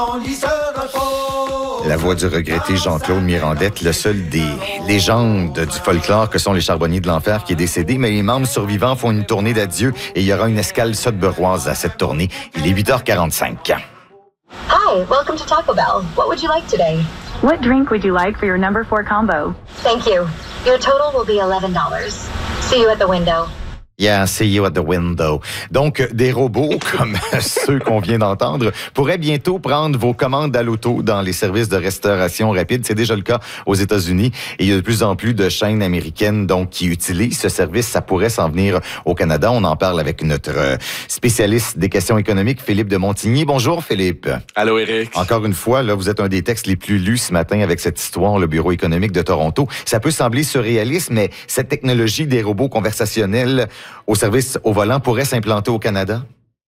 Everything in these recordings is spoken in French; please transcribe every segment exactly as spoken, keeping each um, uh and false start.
La voix du regretté Jean-Claude Mirandette, le seul des légendes du folklore que sont les Charbonniers de l'Enfer, qui est décédé, mais les membres survivants font une tournée d'adieu et il y aura une escale sudburoise à cette tournée. Il est huit heures quarante-cinq. Hi, welcome to Taco Bell. What would you like today? What drink would you like for your number four combo? Thank you. Your total will be eleven dollars. See you at the window. Yeah, see you at the window. Donc, des robots, comme ceux qu'on vient d'entendre, pourraient bientôt prendre vos commandes à l'auto dans les services de restauration rapide. C'est déjà le cas aux États-Unis. Et il y a de plus en plus de chaînes américaines donc qui utilisent ce service. Ça pourrait s'en venir au Canada. On en parle avec notre spécialiste des questions économiques, Philippe de Montigny. Bonjour, Philippe. Allô, Éric. Encore une fois, là, vous êtes un des textes les plus lus ce matin avec cette histoire, le Bureau économique de Toronto. Ça peut sembler surréaliste, mais cette technologie des robots conversationnels au service au volant pourrait s'implanter au Canada?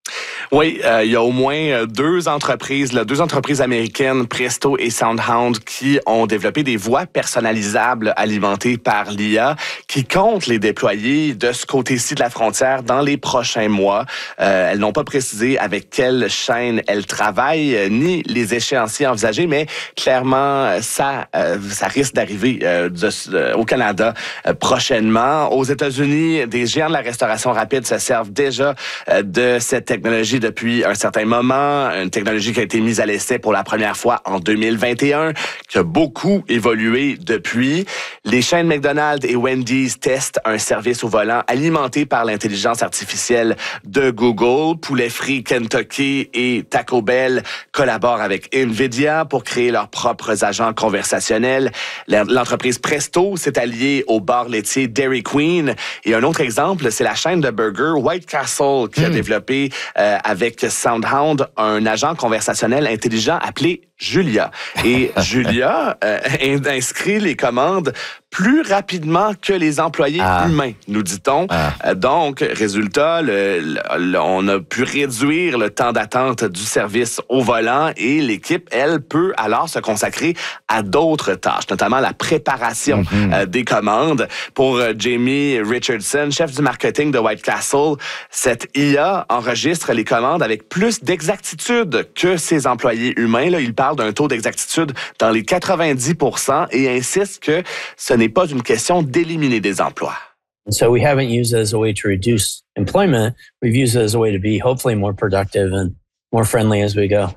Oui, euh, il y a au moins deux entreprises, là, deux entreprises américaines, Presto et SoundHound, qui ont développé des voix personnalisables alimentées par l'I A, qui comptent les déployer de ce côté-ci de la frontière dans les prochains mois. Euh, elles n'ont pas précisé avec quelle chaîne elles travaillent, euh, ni les échéanciers envisagés, mais clairement, ça, euh, ça risque d'arriver euh, de, euh, au Canada euh, prochainement. Aux États-Unis, des géants de la restauration rapide se servent déjà euh, de cette technologie depuis un certain moment, une technologie qui a été mise à l'essai pour la première fois en deux mille vingt et un, qui a beaucoup évolué depuis. Les chaînes McDonald's et Wendy's testent un service au volant alimenté par l'intelligence artificielle de Google. Poulet frit, Kentucky et Taco Bell collaborent avec NVIDIA pour créer leurs propres agents conversationnels. L'entreprise Presto s'est alliée au bar laitier Dairy Queen. Et un autre exemple, c'est la chaîne de burgers White Castle qui mmh. a développé euh, avec SoundHound un agent conversationnel intelligent appelé Julia. Et Julia euh, inscrit les commandes plus rapidement que les employés ah. humains, nous dit-on. Ah. Euh, donc, résultat, le, le, on a pu réduire le temps d'attente du service au volant et l'équipe, elle, peut alors se consacrer à d'autres tâches, notamment la préparation mm-hmm. euh, des commandes. Pour euh, Jamie Richardson, chef du marketing de White Castle, cette I A enregistre les commandes avec plus d'exactitude que ses employés humains. Là, il parle d'un taux d'exactitude dans les quatre-vingt-dix pour cent et insiste que ce n'est pas une question d'éliminer des emplois. So we haven't used it as a way to reduce employment. We've used it as a way to be hopefully more productive and more friendly as we go.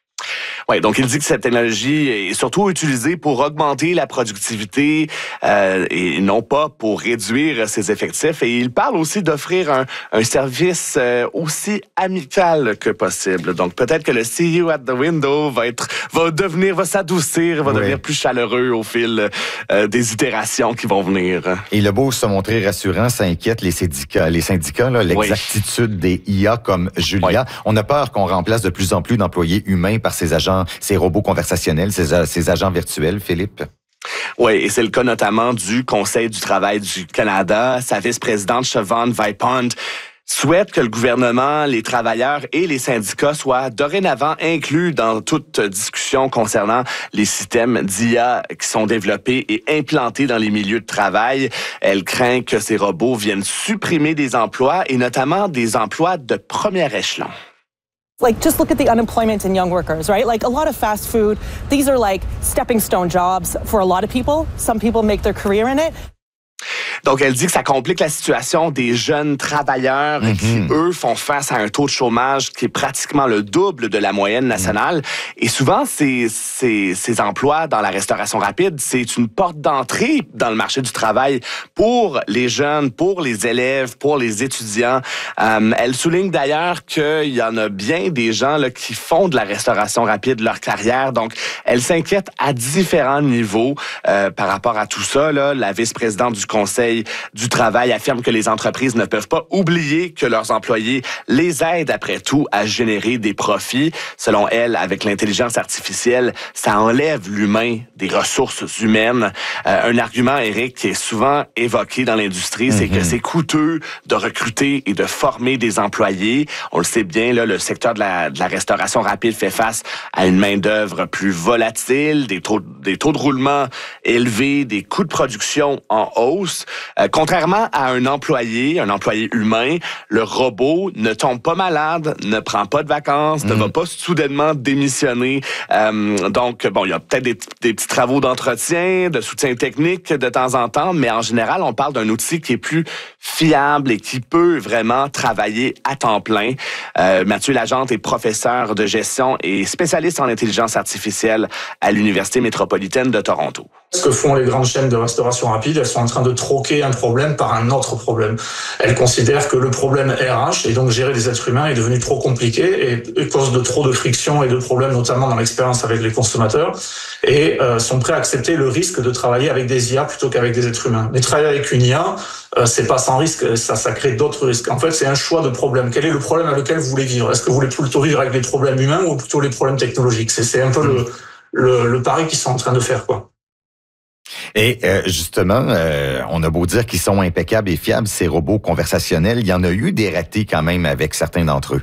Oui, donc il dit que cette technologie est surtout utilisée pour augmenter la productivité euh, et non pas pour réduire ses effectifs. Et il parle aussi d'offrir un, un service euh, aussi amical que possible. Donc peut-être que le See You at the Window va être, va devenir, va s'adoucir, va oui. devenir plus chaleureux au fil euh, des itérations qui vont venir. Et le beau se montrer rassurant, ça inquiète les syndicats, les syndicats là, l'exactitude oui. des I A comme Julia. Oui. On a peur qu'on remplace de plus en plus d'employés humains par ces agents, ces robots conversationnels, ces, ces agents virtuels, Philippe? Oui, et c'est le cas notamment du Conseil du travail du Canada. Sa vice-présidente, Siobhan Vipond, souhaite que le gouvernement, les travailleurs et les syndicats soient dorénavant inclus dans toute discussion concernant les systèmes d'I A qui sont développés et implantés dans les milieux de travail. Elle craint que ces robots viennent supprimer des emplois et notamment des emplois de premier échelon. Like, just look at the unemployment in young workers, right? Like, a lot of fast food, these are like stepping stone jobs for a lot of people. Some people make their career in it. Donc, elle dit que ça complique la situation des jeunes travailleurs mm-hmm. qui, eux, font face à un taux de chômage qui est pratiquement le double de la moyenne nationale. Mm. Et souvent, ces, ces, ces emplois dans la restauration rapide, c'est une porte d'entrée dans le marché du travail pour les jeunes, pour les élèves, pour les étudiants. Euh, elle souligne d'ailleurs qu'il y en a bien des gens là, qui font de la restauration rapide leur carrière. Donc, elle s'inquiète à différents niveaux euh, par rapport à tout ça. Là. La vice-présidente du Conseil du travail affirme que les entreprises ne peuvent pas oublier que leurs employés les aident après tout à générer des profits. Selon elle, avec l'intelligence artificielle, ça enlève l'humain des ressources humaines. Euh, un argument, Éric, qui est souvent évoqué dans l'industrie, mm-hmm. c'est que c'est coûteux de recruter et de former des employés. On le sait bien, là, le secteur de la, de la restauration rapide fait face à une main-d'œuvre plus volatile, des taux, des taux de roulement élevés, des coûts de production en hausse. Euh, contrairement à un employé, un employé humain, le robot ne tombe pas malade, ne prend pas de vacances, mmh. ne va pas soudainement démissionner. Euh, donc, bon, il y a peut-être des, des petits travaux d'entretien, de soutien technique de temps en temps, mais en général, on parle d'un outil qui est plus fiable et qui peut vraiment travailler à temps plein. Euh, Mathieu Lagente est professeur de gestion et spécialiste en intelligence artificielle à l'Université métropolitaine de Toronto. Ce que font les grandes chaînes de restauration rapide, elles sont en train de troquer un problème par un autre problème. Elles considèrent que le problème R H, et donc gérer des êtres humains, est devenu trop compliqué et, et cause de trop de frictions et de problèmes, notamment dans l'expérience avec les consommateurs, et euh, sont prêts à accepter le risque de travailler avec des I A plutôt qu'avec des êtres humains. Mais travailler avec une I A, euh, c'est pas sans risque, ça, ça crée d'autres risques. En fait, c'est un choix de problème. Quel est le problème avec lequel vous voulez vivre? Est-ce que vous voulez plutôt vivre avec les problèmes humains ou plutôt les problèmes technologiques? C'est, c'est un peu le, le, le pari qu'ils sont en train de faire, quoi. Et euh, justement, euh, on a beau dire qu'ils sont impeccables et fiables, ces robots conversationnels, il y en a eu des ratés quand même avec certains d'entre eux.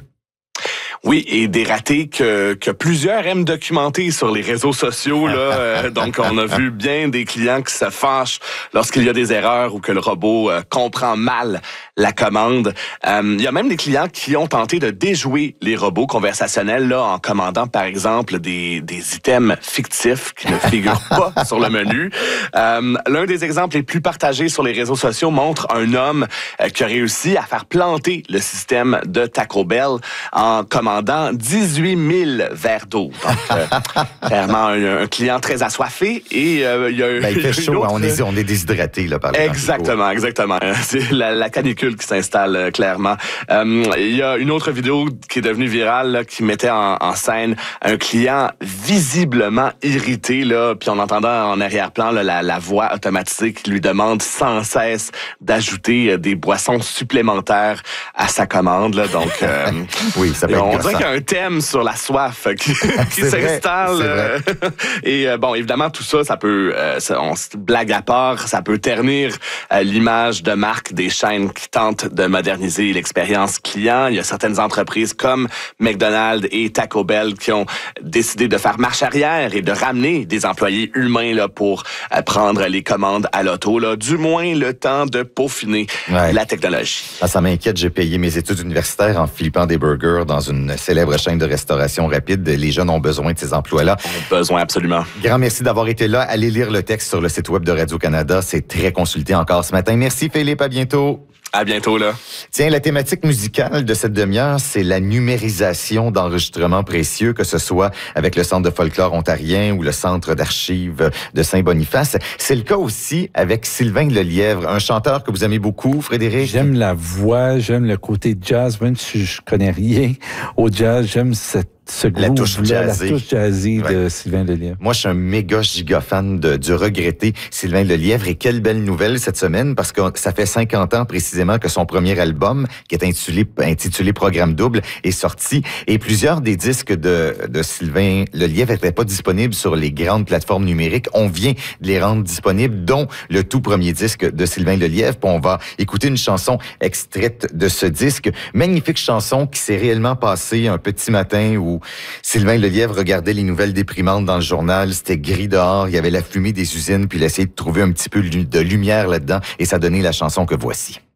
Oui, et des ratés que, que plusieurs aiment documenter sur les réseaux sociaux. Là. Donc, on a vu bien des clients qui se fâchent lorsqu'il y a des erreurs ou que le robot euh, comprend mal la commande. Euh, il y a même des clients qui ont tenté de déjouer les robots conversationnels là, en commandant, par exemple, des, des items fictifs qui ne figurent pas sur le menu. Euh, l'un des exemples les plus partagés sur les réseaux sociaux montre un homme euh, qui a réussi à faire planter le système de Taco Bell en commandant dix-huit mille verres d'eau. Donc, euh, clairement, un, un client très assoiffé. Et euh, il y a ben, il fait chaud, autre... on est, on est déshydraté là, par les Exactement, temps exactement. C'est la, la canicule qui s'installe euh, clairement. Euh, il y a une autre vidéo qui est devenue virale là, qui mettait en, en scène un client visiblement irrité, là, puis on entendait en arrière-plan là, la, la voix automatisée qui lui demande sans cesse d'ajouter euh, des boissons supplémentaires à sa commande. Là, donc, euh, oui, ça peut être on gossant. dirait qu'il y a un thème sur la soif qui, qui s'installe. Euh, et euh, bon, évidemment, tout ça, ça peut, euh, ça, on se blague à part, ça peut ternir euh, l'image de marque des chaînes qui tentent de moderniser l'expérience client. Il y a certaines entreprises comme McDonald's et Taco Bell qui ont décidé de faire marche arrière et de ramener des employés humains là pour euh, prendre les commandes à l'auto, là, du moins le temps de peaufiner ouais. la technologie. Ah, ça m'inquiète, j'ai payé mes études universitaires en flippant des burgers dans une célèbre chaîne de restauration rapide. Les jeunes ont besoin de ces emplois-là. On a besoin, absolument. Grand merci d'avoir été là. Allez lire le texte sur le site web de Radio-Canada. C'est très consulté encore ce matin. Merci Philippe, à bientôt. À bientôt, là. Tiens, la thématique musicale de cette demi-heure, c'est la numérisation d'enregistrements précieux, que ce soit avec le Centre de folklore ontarien ou le Centre d'archives de Saint-Boniface. C'est le cas aussi avec Sylvain Lelièvre, un chanteur que vous aimez beaucoup, Frédéric. J'aime la voix, j'aime le côté jazz, même si je connais rien au jazz, j'aime cette Ce la touche jazzée, la touche jazzée ouais. de Sylvain Lelièvre. Moi, je suis un méga giga fan de, du regretté Sylvain Lelièvre. Et quelle belle nouvelle cette semaine, parce que ça fait cinquante ans précisément que son premier album, qui est intitulé, intitulé Programme Double, est sorti. Et plusieurs des disques de, de Sylvain Lelièvre n'étaient pas disponibles sur les grandes plateformes numériques. On vient de les rendre disponibles, dont le tout premier disque de Sylvain Lelièvre. Puis on va écouter une chanson extraite de ce disque. Magnifique chanson qui s'est réellement passée un petit matin où Sylvain Lelièvre regardait les nouvelles déprimantes dans le journal. C'était gris dehors, il y avait la fumée des usines, puis il a essayé de trouver un petit peu de lumière là-dedans, et ça donnait la chanson que voici.